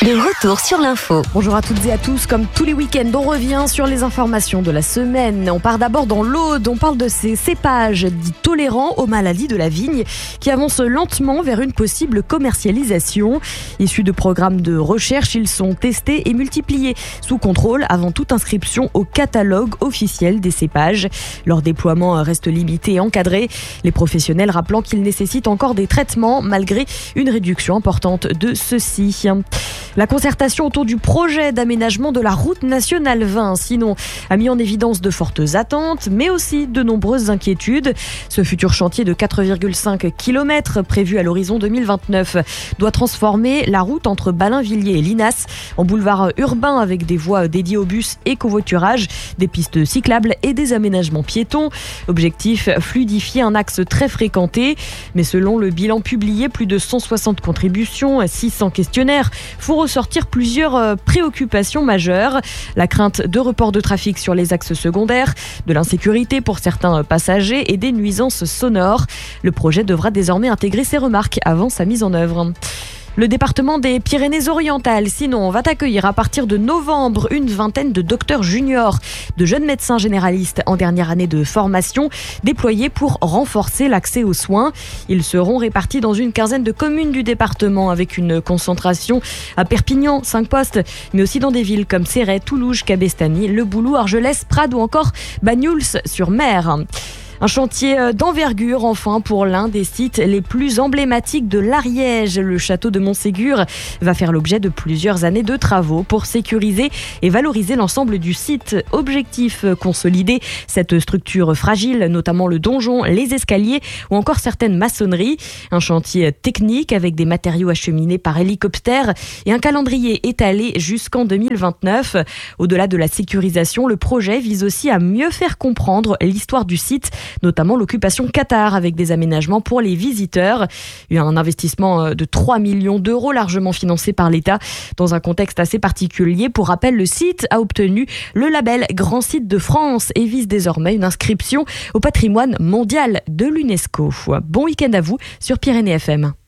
Le retour sur l'info. Bonjour à toutes et à tous, comme tous les week-ends, on revient sur les informations de la semaine. On part d'abord dans l'Aude, on parle de ces cépages dits tolérants aux maladies de la vigne qui avancent lentement vers une possible commercialisation. Issus de programmes de recherche, ils sont testés et multipliés sous contrôle avant toute inscription au catalogue officiel des cépages. Leur déploiement reste limité et encadré, les professionnels rappelant qu'ils nécessitent encore des traitements malgré une réduction importante de ceux-ci. La concertation autour du projet d'aménagement de la route nationale 20, sinon, a mis en évidence de fortes attentes, mais aussi de nombreuses inquiétudes. Ce futur chantier de 4,5 km prévu à l'horizon 2029 doit transformer la route entre Ballainvilliers et Linas en boulevard urbain avec des voies dédiées aux bus et covoiturage, des pistes cyclables et des aménagements piétons. Objectif, fluidifier un axe très fréquenté. Mais selon le bilan publié, plus de 160 contributions, 600 questionnaires font ressortir plusieurs préoccupations majeures. La crainte de report de trafic sur les axes secondaires, de l'insécurité pour certains passagers et des nuisances sonores. Le projet devra désormais intégrer ces remarques avant sa mise en œuvre. Le département des Pyrénées-Orientales, sinon, va accueillir à partir de novembre une vingtaine de docteurs juniors, de jeunes médecins généralistes en dernière année de formation, déployés pour renforcer l'accès aux soins. Ils seront répartis dans une quinzaine de communes du département avec une concentration à Perpignan, 5 postes, mais aussi dans des villes comme Céret, Toulouse, Cabestany, Le Boulou, Argelès, Prades ou encore Banyuls-sur-Mer. Un chantier d'envergure, enfin, pour l'un des sites les plus emblématiques de l'Ariège. Le château de Montségur va faire l'objet de plusieurs années de travaux pour sécuriser et valoriser l'ensemble du site. Objectif, consolider cette structure fragile, notamment le donjon, les escaliers ou encore certaines maçonneries. Un chantier technique avec des matériaux acheminés par hélicoptère et un calendrier étalé jusqu'en 2029. Au-delà de la sécurisation, le projet vise aussi à mieux faire comprendre l'histoire du site, notamment l'occupation Qatar avec des aménagements pour les visiteurs. Il y a un investissement de 3 millions d'euros largement financé par l'État dans un contexte assez particulier. Pour rappel, le site a obtenu le label Grand Site de France et vise désormais une inscription au patrimoine mondial de l'UNESCO. Bon week-end à vous sur Pyrénées FM.